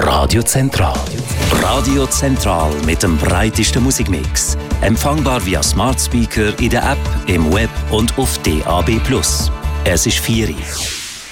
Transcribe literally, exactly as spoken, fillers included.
Radio Zentral. Radio Zentral mit dem breitesten Musikmix. Empfangbar via Smart Speaker in der App, im Web und auf D A B plus. Es ist vier Uhr.